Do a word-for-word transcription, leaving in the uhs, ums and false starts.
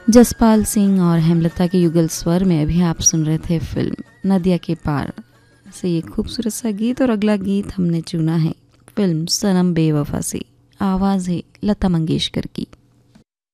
जसपाल सिंह और हेमलता के युगल स्वर में अभी आप सुन रहे थे फिल्म नदिया के पार से ये खूबसूरत सा गीत। और अगला गीत हमने चुना है फिल्म सनम बेवफा से। आवाज़ है लता मंगेशकर की।